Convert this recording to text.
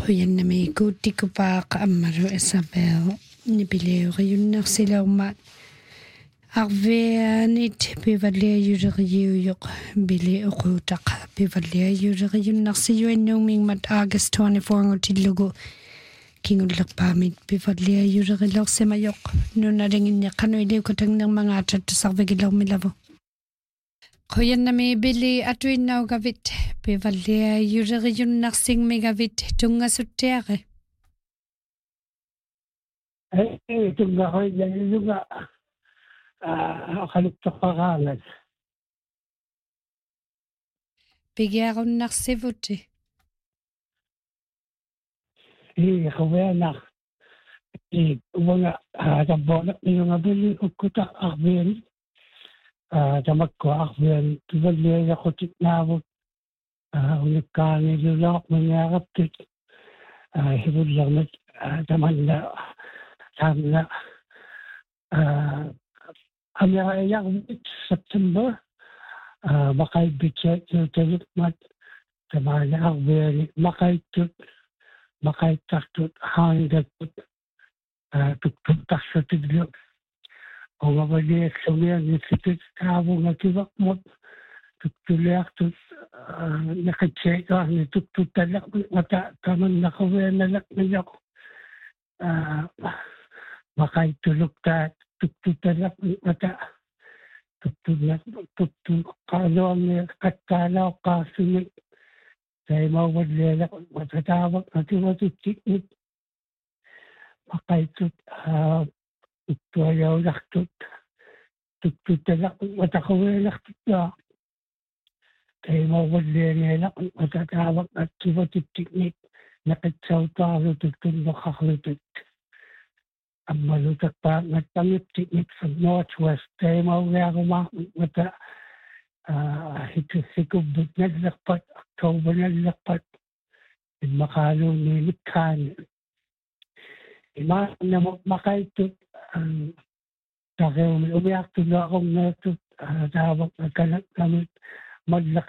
Kuyanami kutikupaq amaru Isabel nibileuqiyunnersilaumaat arveanit pivalliajuleriujoq bili uqutaq pivalliajuleriunnersiyuannuumingmat August 24 kingullerpaamit pivalliajulerilorsimajoq nunalinginneqanuiliukatangnermangaatat sarvigilermilavu Kuyanami bili atuinnaugavit pivalliajuleriunnersingmigavit tungasuttiare tunga hoilalunga aqaluttaqaraalat pigiarunnarsivuti qaweana uanga tabbona inga bili ukkuta arveen tamakko arveen pivalliajaqutitnaavut unikkaani lulaaqmaniaraptit hivullermat tamanna taamna Amerikayarvit September maqaibbitat nutalukmat tamana arveani maqaittartut haangattut tuktuktarsutidlu ongavaliaksumiannissitit taavunga kivaqmut tuktuliartut naqitsaikaarni tuktuttalaqmut mata tamannaqavianalaqmijoq maqaittuluktaat tuktuttalaqmut mata tuktuqaluarni qattaalaoqqaarsumik taimauvallialaq matataavaq ativatuttikmut maqaittut tuktuajaulartut tuktuttalaqmut mataqavialartuttaa taimauvallianialaq matataavaq attivatuttikmik naqitsautaarlutut tunneqarlutut ammalutakpaa nattamiptikmik from Northwest taimauliarumaa mata hitussikubbut nallerpat October nallerpat immaqaaluunniinikkaani imaannamut maqaittut taqiumi umiartuluaqunneertut taavaq akalakkamit mallaq